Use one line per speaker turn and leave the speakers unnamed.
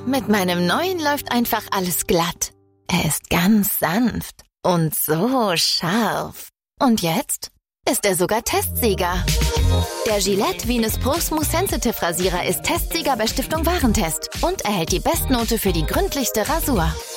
mit meinem neuen läuft einfach alles glatt. Er ist ganz sanft und so scharf. Und jetzt ist er sogar Testsieger. Der Gillette Venus Pro Smooth Sensitive Rasierer ist Testsieger bei Stiftung Warentest und erhält die Bestnote für die gründlichste Rasur.